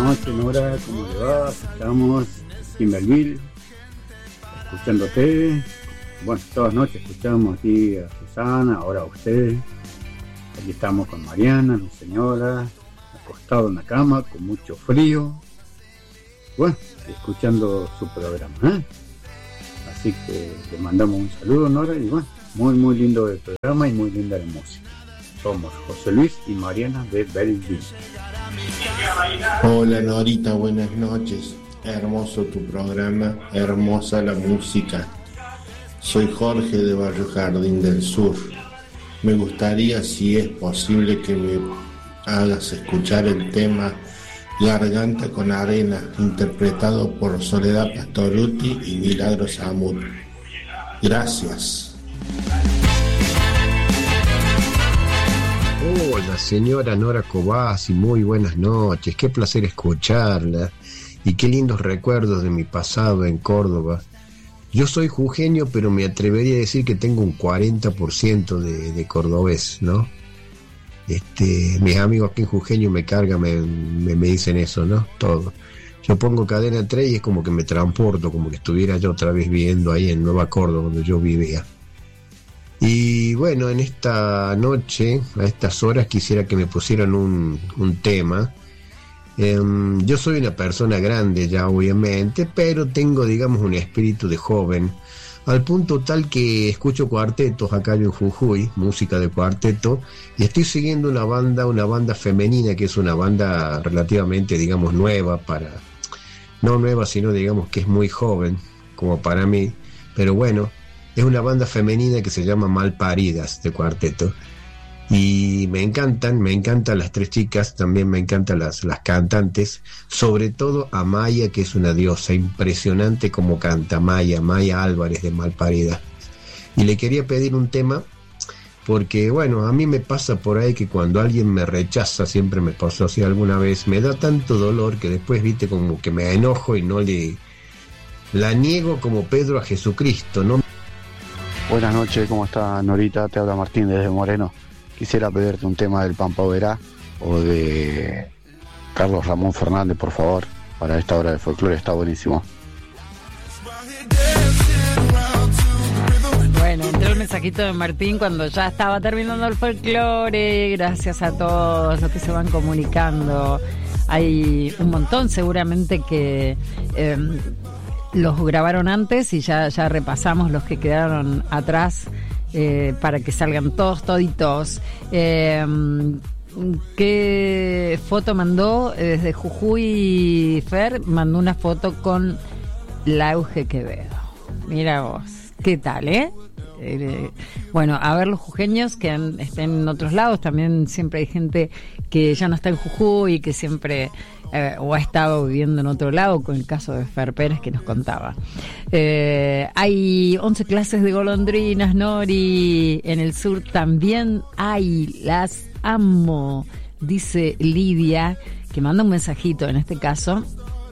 noches, Nora, ¿cómo le va? Estamos aquí en Melville, escuchándote. Bueno, todas las noches escuchamos aquí a Susana, ahora a usted. Aquí estamos con Mariana, mi señora, acostado en la cama, con mucho frío. Bueno, escuchando su programa, ¿eh? Así que le mandamos un saludo, Nora, y bueno, muy muy lindo el programa y muy linda la música. Somos José Luis y Mariana de Belleville. Hola Norita, buenas noches. Hermoso tu programa, hermosa la música. Soy Jorge de Barrio Jardín del Sur. Me gustaría, si es posible, que me hagas escuchar el tema Garganta con Arena, interpretado por Soledad Pastorutti y Milagros Amur. Gracias. Hola, señora Nora Cobasi, muy buenas noches. Qué placer escucharla y qué lindos recuerdos de mi pasado en Córdoba. Yo soy jujeño, pero me atrevería a decir que tengo un 40% de cordobés, ¿no? Mis amigos aquí en Jujeño me cargan, me dicen eso, ¿no? Todo. Yo pongo Cadena 3 y es como que me transporto, como que estuviera yo otra vez viviendo ahí en Nueva Córdoba, donde yo vivía. Y bueno, en esta noche, a estas horas, quisiera que me pusieran un tema. Yo soy una persona grande ya, obviamente, pero tengo, digamos, un espíritu de joven, al punto tal que escucho cuartetos acá en Jujuy, música de cuarteto, y estoy siguiendo una banda femenina, que es una banda relativamente, digamos, nueva no nueva, sino, digamos, que es muy joven, como para mí, pero bueno, es una banda femenina que se llama Malparidas, de cuarteto. Y me encantan las tres chicas, también me encantan las cantantes, sobre todo Amaya, que es una diosa, impresionante como canta Maya Álvarez de Malparida. Y le quería pedir un tema, porque bueno, a mí me pasa por ahí que cuando alguien me rechaza, siempre me pasó así alguna vez, me da tanto dolor que después, viste, como que me enojo y no la niego como Pedro a Jesucristo, ¿no? Buenas noches, ¿cómo está Norita? Te habla Martín desde Moreno. Quisiera pedirte un tema del Pampa Verá o de Carlos Ramón Fernández, por favor, para esta hora de folclore, está buenísimo. Bueno, entró el mensajito de Martín cuando ya estaba terminando el folclore. Gracias a todos los que se van comunicando. Hay un montón seguramente que los grabaron antes y ya repasamos los que quedaron atrás. Para que salgan todos toditos. ¿Qué foto mandó? Desde Jujuy, Fer mandó una foto con Lauge Quevedo. Mira vos, ¿qué tal, bueno, a ver los jujeños que estén en otros lados. También siempre hay gente que ya no está en Jujuy y que siempre o ha estado viviendo en otro lado, con el caso de Fer Pérez que nos contaba. Hay 11 clases de golondrinas, Nori, en el sur también hay, las amo, dice Lidia, que manda un mensajito en este caso.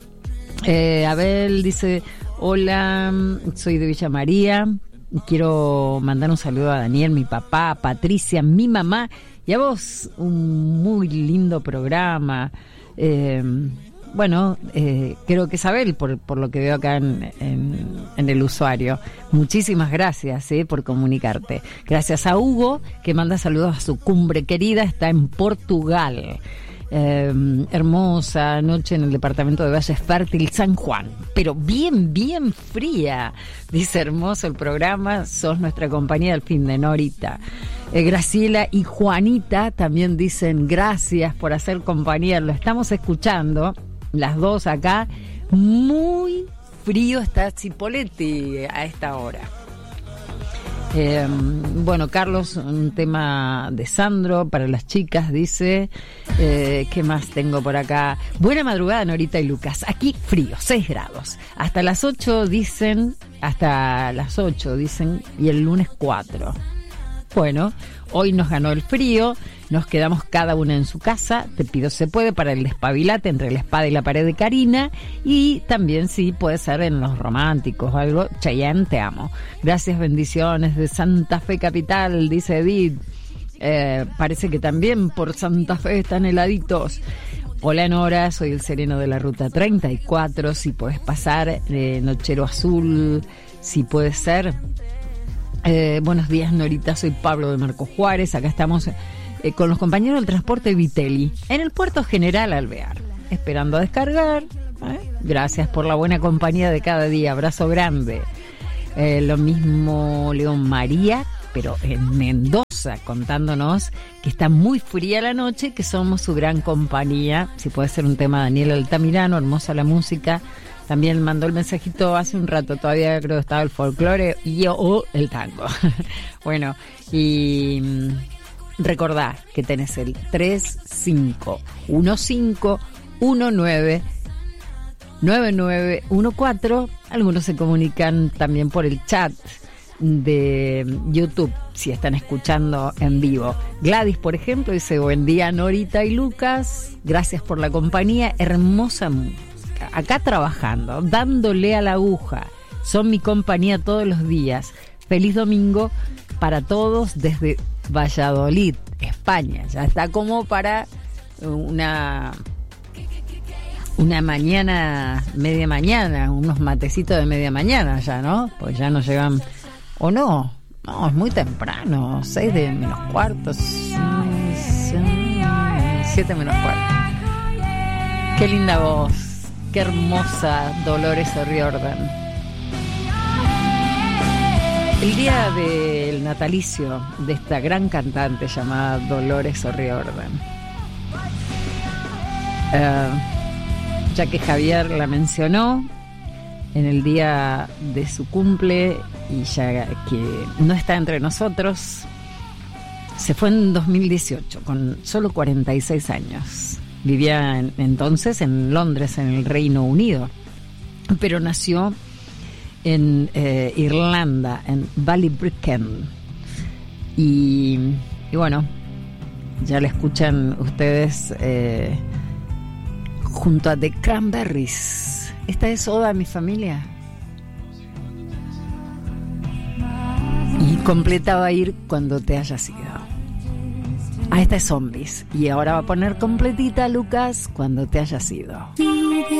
Abel dice: hola, soy de Villa María, quiero mandar un saludo a Daniel, mi papá, a Patricia, mi mamá, y a vos, un muy lindo programa. Bueno, creo que es Abel, por lo que veo acá en el usuario. Muchísimas gracias por comunicarte. Gracias a Hugo, que manda saludos a su cumbre querida, está en Portugal. Hermosa noche en el departamento de Valle Fértil, San Juan, pero bien fría. Dice: hermoso el programa, sos nuestra compañía al fin de Norita. Graciela y Juanita también dicen: gracias por hacer compañía, lo estamos escuchando las dos acá. Muy frío está Chipoleti a esta hora. Bueno, Carlos, un tema de Sandro para las chicas, dice. ¿Qué más tengo por acá? Buena madrugada, Norita y Lucas. Aquí frío, 6 grados. Hasta las 8 dicen, y el lunes 4. Bueno, hoy nos ganó el frío, nos quedamos cada una en su casa. Te pido se puede para el despabilate entre la espada y la pared de Karina, y también sí puede ser en los románticos o algo. Chayanne, te amo. Gracias, bendiciones de Santa Fe capital, dice Edith. Parece que también por Santa Fe están heladitos. Hola Nora, soy el sereno de la ruta 34, si puedes pasar, Nochero Azul, si puede ser. Buenos días Norita, soy Pablo de Marco Juárez, acá estamos con los compañeros del transporte Vitelli, en el puerto General Alvear, esperando a descargar. Gracias por la buena compañía de cada día, abrazo grande. Lo mismo León María, pero en Mendoza, contándonos que está muy fría la noche, que somos su gran compañía. Si puede ser un tema, Daniel Altamirano, hermosa la música. También mandó el mensajito hace un rato, todavía creo que estaba el folclore o el tango. Bueno, y recordar que tenés el 3515199914. Algunos se comunican también por el chat de YouTube, si están escuchando en vivo. Gladys, por ejemplo, dice: buen día Norita y Lucas, gracias por la compañía, hermosa música. Acá trabajando, dándole a la aguja, son mi compañía todos los días. Feliz domingo para todos desde Valladolid, España. Ya está como para una mañana, media mañana, unos matecitos de media mañana ya, ¿no? Pues ya nos llegan, o no, es muy temprano, 6 de menos cuarto, 7 menos cuarto. Qué linda voz, qué hermosa Dolores O'Riordan. El día del natalicio de esta gran cantante llamada Dolores O'Riordan. Ya que Javier la mencionó en el día de su cumple y ya que no está entre nosotros, se fue en 2018 con solo 46 años. Vivía entonces en Londres, en el Reino Unido, pero nació en Irlanda, en Ballybricken. Y bueno, ya la escuchan ustedes junto a The Cranberries. Esta es Oda a mi familia. Y completaba a ir cuando te hayas ido. Esta es Zombies. Y ahora va a poner completita, Lucas, cuando te hayas ido.